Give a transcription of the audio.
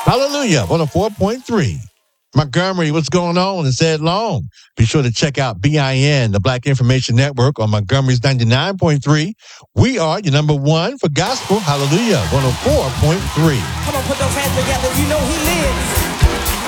Hallelujah. 104.3. Montgomery, what's going on? It's Ed Long. Be sure to check out BIN, the Black Information Network, on Montgomery's 99.3. We are your number one for gospel. Hallelujah. 104.3. Come on, put those hands together. You know he lives.